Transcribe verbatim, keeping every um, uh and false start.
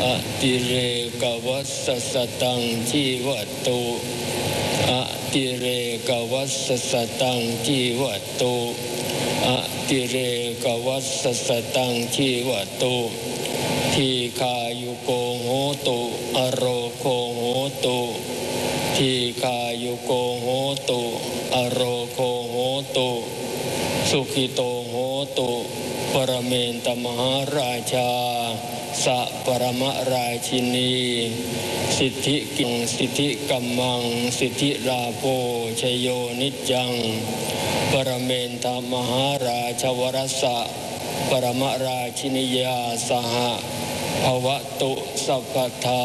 อติเรกวัสสสตังชีวตุอติเรกวัสสสตังชีวตุอติเรกวัสสสตังชีวตุทีคายุโกโหตุอโรโคโหตุทีคายุโกโหตุอโรโคโหตุสุขิโตโหตุปรเมนตมหาราชาสัปรมราชินีสิทธิกิงสิทธิกัมมังสิทธิราโภชโยนิจังปรเมนตมหาราชวรสะปรมราชินียาสหภวตุสัพพทา